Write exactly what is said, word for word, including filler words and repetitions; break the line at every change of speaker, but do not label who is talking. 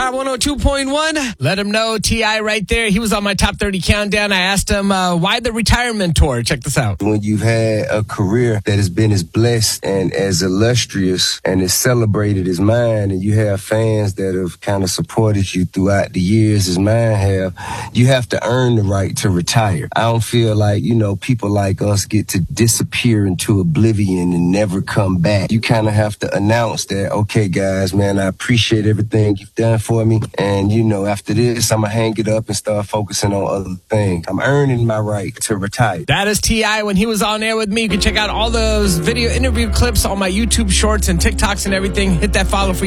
Power one oh two point one.
Let him know, T I right there. He was on my top thirty countdown. I asked him, uh, why the retirement tour? Check this out.
When you've had a career that has been as blessed and as illustrious and as celebrated as mine, and you have fans that have kind of supported you throughout the years as mine have, you have to earn the right to retire. I don't feel like, you know, people like us get to disappear into oblivion and never come back. You kind of have to announce that, okay, guys, man, I appreciate everything you've done for me. And, you know, after this, I'm going to hang it up and start focusing on other things. I'm earning my right to retire.
That is T I when he was on air with me. You can check out all those video interview clips on my YouTube shorts and TikToks and everything. Hit that follow for